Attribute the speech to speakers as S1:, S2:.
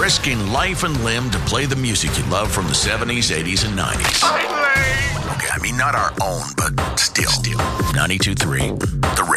S1: risking life and limb to play the music you love from the 70s, 80s, and 90s. Okay, I mean, not our own, but still. 92.3, The